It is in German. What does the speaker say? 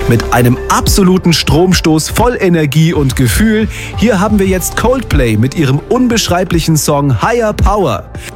Mit einem absoluten Stromstoß voll Energie und Gefühl, hier haben wir jetzt Coldplay mit ihrem unbeschreiblichen Song Higher Power.